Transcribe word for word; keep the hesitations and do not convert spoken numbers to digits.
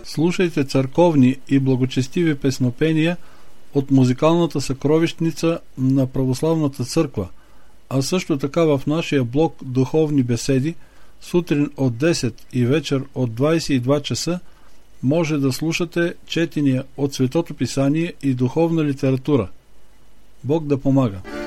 Слушайте църковни и благочестиви песнопения от музикалната съкровищница на Православната църква, а също така в нашия блог Духовни беседи сутрин от десет и вечер от двайсет и два часа може да слушате четения от Светото Писание и духовна литература. Бог да помага!